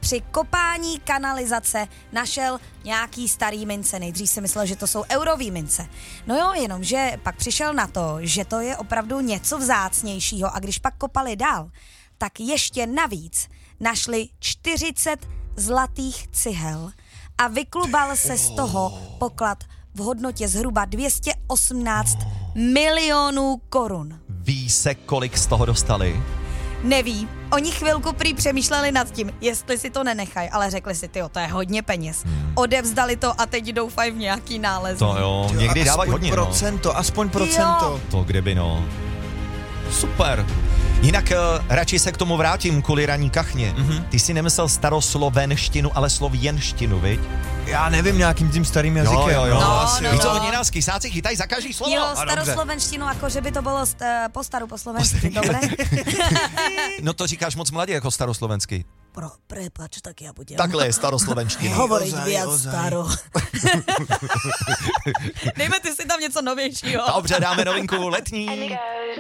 při kopání kanalizace našel nějaký starý mince. Nejdřív si myslel, že to jsou eurový mince. No jo, jenomže pak přišel na to, že to je opravdu něco vzácnějšího a když pak kopali dál, tak ještě navíc našli 40 zlatých cihel a vyklubal se z toho poklad v hodnotě zhruba 218 milionů korun. Ví se, kolik z toho dostali? Neví. Oni chvilku prý přemýšleli nad tím, jestli si to nenechají, ale řekli si, tyjo, to je hodně peněz. Odevzdali to a teď doufají v nějaký nález. To jo, někdy dávají hodně, aspoň procento. Jo. To kdyby, no. Super. Jinak radši se k tomu vrátím kvůli raní kachně. Ty si nemyslel staroslovenštinu, ale slověnštinu, viď? Já nevím, nějakým tím starým jazykem. Jo. No. Víš co, oni nás kysáci chytají za každý slovo. Jo, staroslovenštinu, jako že by to bylo po staru po slovensky, dobré? No to říkáš moc mladě jako staroslovensky. Prepač, tak já budem. Takhle je staroslovenština. Hovoriť viac staro. Dejme ty si tam něco novějšího. Dobře, dáme novinku letní.